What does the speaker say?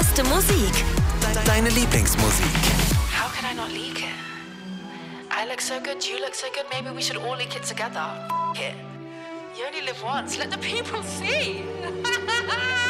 beste Musik. Deine Lieblingsmusik. How can I not leak it? I look so good, you look so good, maybe we should all leak it together. F it. You only live once, let the people see.